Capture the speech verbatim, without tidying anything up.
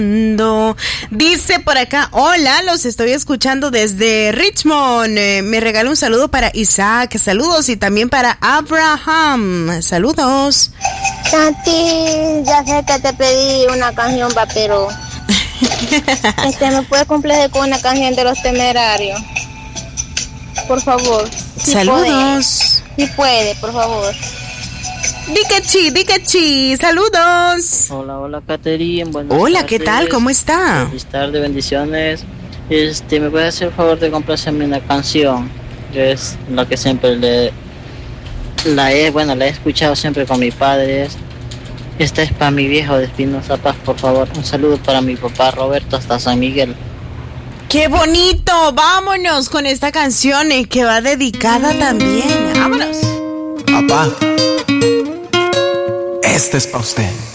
Dice por acá, hola, los estoy escuchando desde Richmond. Eh, me regala un saludo para Isaac, saludos, y también para Abraham, saludos. Santi, ya sé que te pedí una canción, va, pero este, ¿me puedes complacer con una canción de Los Temerarios? Por favor. Si saludos. Si puede, puede, por favor. Dikechi, Dikechi, saludos. Hola, hola, Caterine. Buenas hola, tardes. ¿qué tal? ¿Cómo está? Feliz tarde, bendiciones. Este, ¿me puede hacer el favor de complacerme una canción? Es la que siempre le... La he, bueno, la he escuchado siempre con mi padre. Esta es para mi viejo de Espinosa Paz, por favor. Un saludo para mi papá Roberto hasta San Miguel. ¡Qué bonito! Vámonos con esta canción eh, que va dedicada también. ¡Vámonos! Papá, este es para usted.